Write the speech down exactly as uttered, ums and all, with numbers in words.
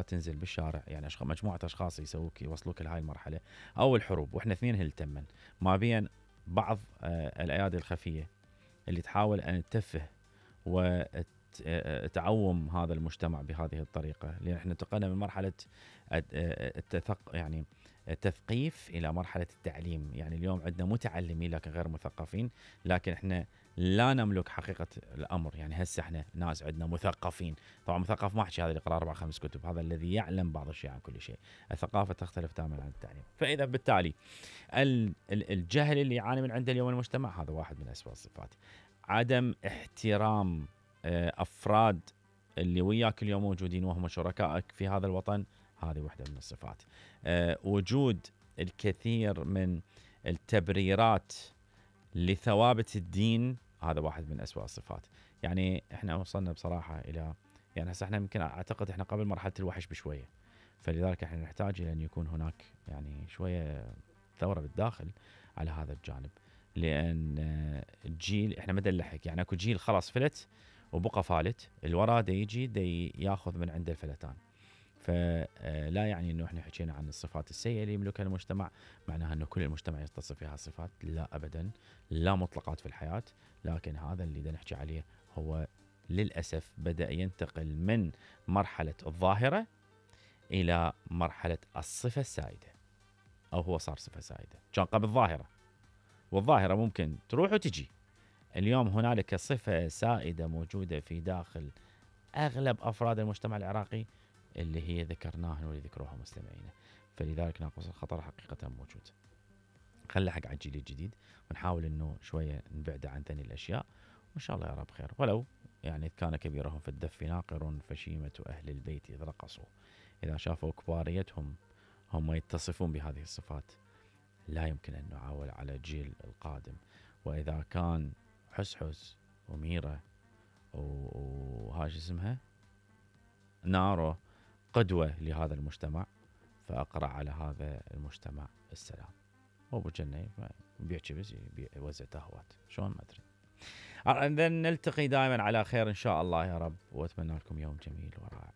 تنزل بالشارع، يعني أشخاص مجموعة أشخاص يسووك يوصلوك لهاي المرحلة، أو الحروب، وإحنا اثنين هلتمن ما بين بعض آه الأيادي الخفية اللي تحاول أن تتفه وتعوم هذا المجتمع بهذه الطريقة، لأن احنا انتقلنا من مرحلة التثق يعني التثقيف إلى مرحلة التعليم. يعني اليوم عندنا متعلمين لكن غير مثقفين، لكن احنا لا نملك حقيقة الأمر. يعني هسه احنا ناس عندنا مثقفين، طبعا مثقف ما احكي هذا اللي يقرأ أربع خمس كتب، هذا الذي يعلم بعض الشيء عن كل شيء. الثقافة تختلف تماما عن التعليم. فإذا بالتالي الجهل اللي يعاني من عنده اليوم المجتمع هذا واحد من أسوأ الصفات. عدم احترام أفراد اللي وياك اليوم موجودين وهم شركائك في هذا الوطن، هذه واحدة من الصفات. أه وجود الكثير من التبريرات لثوابت الدين، هذا واحد من أسوأ الصفات. يعني احنا وصلنا بصراحة إلى، يعني هسه احنا ممكن أعتقد احنا قبل مرحلة الوحش بشوية، فلذلك احنا نحتاج إلى أن يكون هناك يعني شوية ثورة بالداخل على هذا الجانب. لأن الجيل احنا مدى اللحق، يعني اكو جيل خلاص فلت وبقى فالت، الورا دا يجي دا ياخذ من عنده الفلتان. فلا يعني انه احنا حكينا عن الصفات السيئه اللي يملكها المجتمع معناها انه كل المجتمع يتصف فيها الصفات، لا ابدا، لا مطلقات في الحياه. لكن هذا اللي دا نحكي عليه هو للاسف بدا ينتقل من مرحله الظاهره الى مرحله الصفه السائده، او هو صار صفه سائده. كان قبل ظاهره، والظاهره ممكن تروح وتجي. اليوم هنالك صفه سائده موجوده في داخل اغلب افراد المجتمع العراقي، اللي هي ذكرناها واللي ذكروها مستمعينا. فلذلك ناقص الخطر حقيقة موجود. خلي حق على الجيل الجديد ونحاول انه شوية نبعد عن ثاني الاشياء، وان شاء الله يا رب خير. ولو يعني كان كبيرهم في الدف ناقر فشيمة اهل البيت اذ رقصوا. اذا شافوا كباريتهم هم يتصفون بهذه الصفات، لا يمكن ان نعاول على الجيل القادم. واذا كان حسحس وميرة وهاش اسمها نارو قدوة لهذا المجتمع، فأقرأ على هذا المجتمع السلام. وابو جنة بيحكي بس يوزع تهوات شلون ما أدري. نلتقي دائما على خير إن شاء الله يا رب، وأتمنى لكم يوم جميل ورائع.